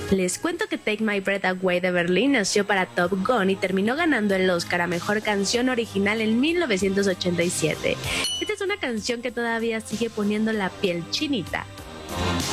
Les cuento que Take My Breath Away de Berlín nació para Top Gun y terminó ganando el Oscar a Mejor Canción Original en 1987. Esta es una canción que todavía sigue poniendo la piel chinita.